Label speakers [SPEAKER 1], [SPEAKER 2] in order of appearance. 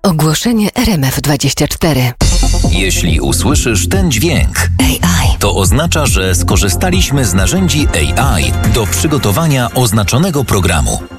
[SPEAKER 1] Ogłoszenie RMF24.
[SPEAKER 2] Jeśli usłyszysz ten dźwięk,
[SPEAKER 1] AI.
[SPEAKER 2] to oznacza, że skorzystaliśmy z narzędzi AI do przygotowania oznaczonego programu.